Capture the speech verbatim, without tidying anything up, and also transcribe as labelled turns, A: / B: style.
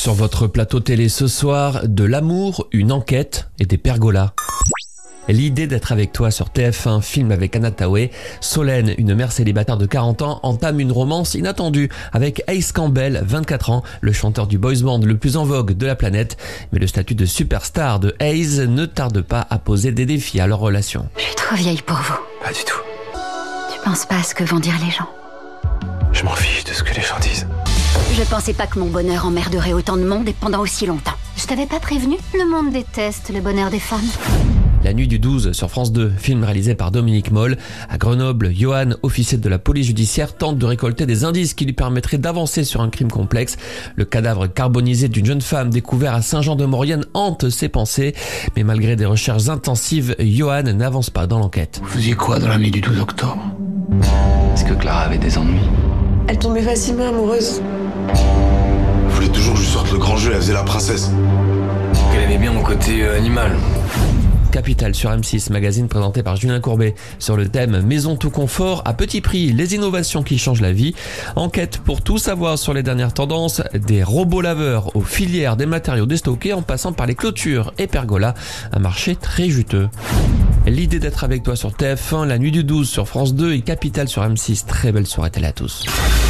A: Sur votre plateau télé ce soir, de l'amour, une enquête et des pergolas. L'idée d'être avec toi sur T F un, film avec Anna Tawai. Solène, une mère célibataire de quarante ans, entame une romance inattendue avec Ace Campbell, vingt-quatre ans, le chanteur du boys band le plus en vogue de la planète. Mais le statut de superstar de Ace ne tarde pas à poser des défis à leur relation.
B: Je suis trop vieille pour vous.
C: Pas du tout.
B: Tu penses pas à ce que vont dire les gens?
C: Je m'en fiche de ce que les gens disent.
B: Je pensais pas que mon bonheur emmerderait autant de monde et pendant aussi longtemps. Je t'avais pas prévenu? Le monde déteste le bonheur des femmes.
A: La nuit du douze sur France deux, film réalisé par Dominique Moll. À Grenoble, Johan, officier de la police judiciaire, tente de récolter des indices qui lui permettraient d'avancer sur un crime complexe. Le cadavre carbonisé d'une jeune femme découvert à Saint-Jean-de-Maurienne hante ses pensées. Mais malgré des recherches intensives, Johan n'avance pas dans l'enquête.
D: Vous faisiez quoi dans la nuit du douze octobre?
C: Est-ce que Clara avait des ennuis?
E: Elle tombait facilement amoureuse.
F: Elle voulait toujours que je sorte le grand jeu, elle faisait la princesse.
C: Elle aimait bien mon côté euh, animal.
A: Capital sur M six, magazine présenté par Julien Courbet sur le thème Maison tout confort à petit prix, les innovations qui changent la vie. Enquête pour tout savoir sur les dernières tendances, des robots laveurs aux filières des matériaux déstockés en passant par les clôtures et pergolas, un marché très juteux. L'idée d'être avec toi sur T F un, la nuit du douze sur France deux et Capital sur M six. Très belle soirée télé à tous.